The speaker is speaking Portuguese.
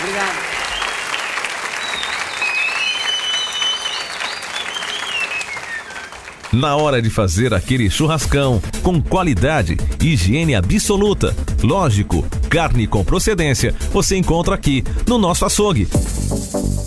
Obrigado. Na hora de fazer aquele churrascão, com qualidade, higiene absoluta, lógico, carne com procedência, você encontra aqui no nosso açougue.